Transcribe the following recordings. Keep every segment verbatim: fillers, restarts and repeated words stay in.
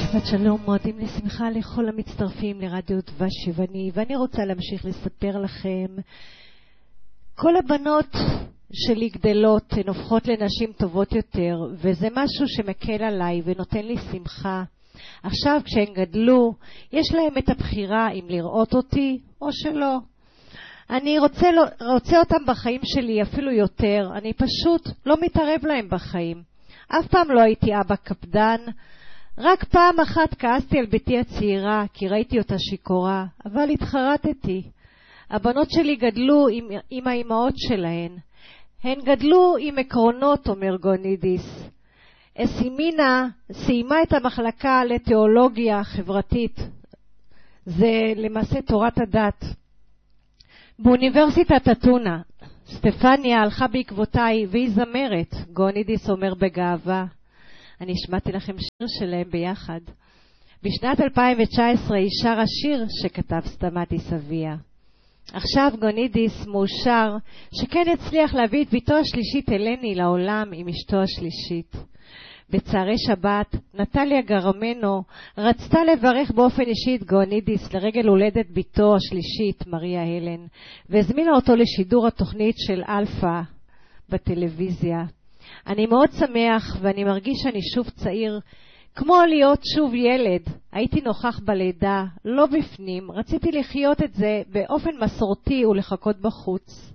שבת שלום, מועדים לשמחה לכל המצטרפים לרדיו דבש יווני, ואני רוצה להמשיך לספר לכם. כל הבנות שלי גדלות, הן הופכות לנשים טובות יותר, וזה משהו שמקל עליי ונותן לי שמחה. עכשיו כשהן גדלו, יש להם את הבחירה אם לראות אותי או שלא. אני רוצה, רוצה אותם בחיים שלי אפילו יותר, אני פשוט לא מתערב להם בחיים. אף פעם לא הייתי אבא קפדן, רק פעם אחת כעסתי על ביתי הצעירה, כי ראיתי אותה שיקורה, אבל התחרטתי. הבנות שלי גדלו עם, עם האימהות שלהן. הן גדלו עם עקרונות, אומר גונידיס. אסימינה סיימה את המחלקה לתיאולוגיה חברתית. זה למעשה תורת הדת. באוניברסיטת אתונה, סטפניה הלכה בעקבותיי והיא זמרת, גונידיס אומר בגאווה. אני השמעתי לכם שיר שלהם ביחד. בשנת אלפיים תשע עשרה היא שרה שיר שכתב סטמטיס אביה. עכשיו גונידיס מאושר שכן הצליח להביא את ביתו השלישית אלני לעולם עם אשתו השלישית. בצערי שבת נטליה גרמנו רצתה לברך באופן אישי את גונידיס לרגל הולדת ביתו השלישית מריה הלן, והזמינה אותו לשידור התוכנית של אלפא בטלוויזיה. אני מאוד שמח ואני מרגיש שאני שוב צעיר, כמו להיות שוב ילד. הייתי נוכח בלידה, לא בפנים, רציתי לחיות את זה באופן מסורתי ולחכות בחוץ.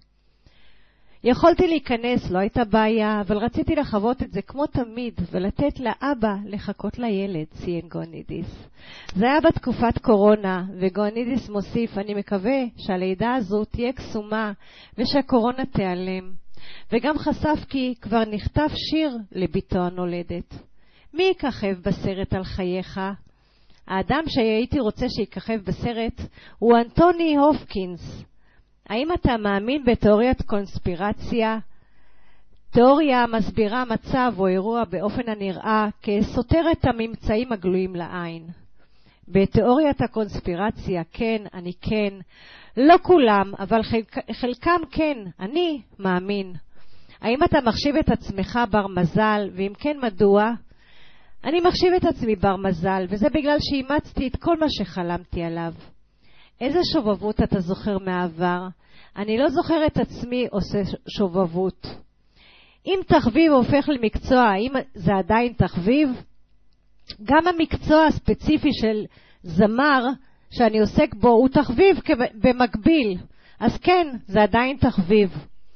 יכולתי להיכנס, לא הייתה בעיה, אבל רציתי לחוות את זה כמו תמיד ולתת לאבא לחכות לילד, ציין גונידיס. זה היה בתקופת קורונה, וגונידיס מוסיף, אני מקווה שהלידה הזו תהיה קסומה ושהקורונה תיעלם. וגם חשף כי כבר נכתב שיר לביתו הנולדת. מי יככב בסרט על חייך? האדם שהייתי רוצה שיככב בסרט הוא אנטוני הופקינס. האם אתה מאמין בתיאוריית קונספירציה? תיאוריה מסבירה מצב או אירוע באופן הנראה כסותר את הממצאים הגלויים לעין. בתיאוריית הקונספירציה, כן, אני כן, לא כולם, אבל חלק, חלקם כן, אני מאמין. האם אתה מחשיב את עצמך בר מזל, ואם כן מדוע? אני מחשיב את עצמי בר מזל, וזה בגלל שאימצתי את כל מה שחלמתי עליו. איזה שובבות אתה זוכר מהעבר? אני לא זוכר את עצמי עושה שובבות. אם תחביב הופך למקצוע, האם זה עדיין תחביב? גם המקצוע הספציפי של זמר שאני עוסק בו הוא תחביב במקביל. אז כן, זה עדיין תחביב.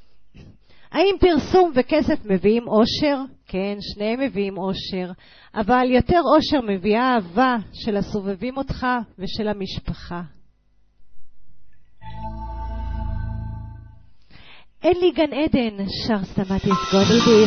האם פרסום וכסף מביאים אושר? כן, שניהם מביאים אושר. אבל יותר אושר מביאה אהבה של הסובבים אותך ושל המשפחה. אין לי גן עדן, שר סטמטיס גונידיס.